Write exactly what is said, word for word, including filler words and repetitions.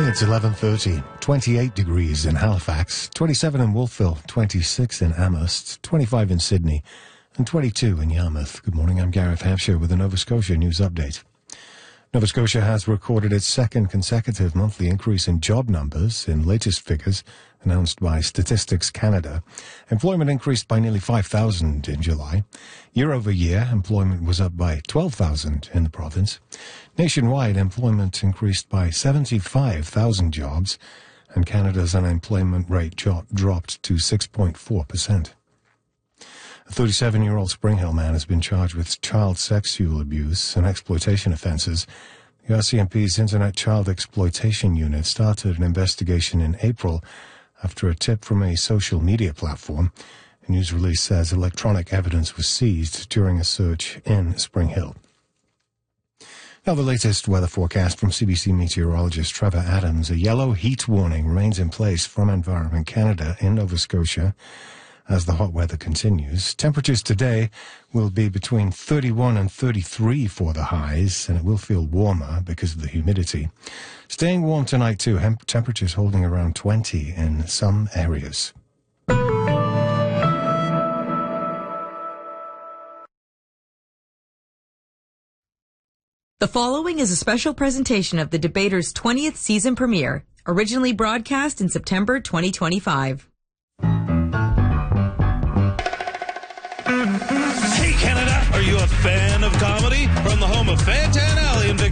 It's eleven thirty, twenty-eight degrees in Halifax, twenty-seven in Wolfville, twenty-six in Amherst, twenty-five in Sydney, and twenty-two in Yarmouth. Good morning, I'm Gareth Hampshire with a Nova Scotia News Update. Nova Scotia has recorded its second consecutive monthly increase in job numbers in latest figures announced by Statistics Canada. Employment increased by nearly five thousand in July. Year over year, employment was up by twelve thousand in the province. Nationwide, employment increased by seventy-five thousand jobs, and Canada's unemployment rate jo- dropped to six point four percent. A thirty-seven-year-old Spring Hill man has been charged with child sexual abuse and exploitation offences. The R C M P's Internet Child Exploitation Unit started an investigation in April after a tip from a social media platform. A news release says electronic evidence was seized during a search in Spring Hill. Now, the latest weather forecast from C B C meteorologist Trevor Adams. A yellow heat warning remains in place from Environment Canada in Nova Scotia as the hot weather continues. Temperatures today will be between thirty-one and thirty-three for the highs, and it will feel warmer because of the humidity. Staying warm tonight too, Hem- temperatures holding around twenty in some areas. The following is a special presentation of The Debater's twentieth season premiere, originally broadcast in September twenty twenty-five. Hey Canada, are you a fan of comedy? From the home of Fantan Alley in Victoria.